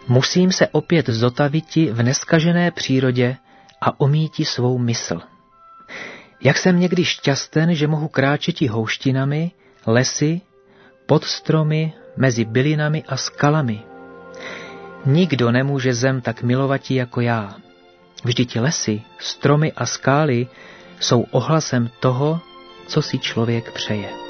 Musím se opět zotaviti v neskažené přírodě a omíti svou mysl. Jak jsem někdy šťasten, že mohu kráčeti houštinami, lesy, pod stromy, mezi bylinami a skalami. Nikdo nemůže zem tak milovati jako já. Vždyť lesy, stromy a skály jsou ohlasem toho, co si člověk přeje.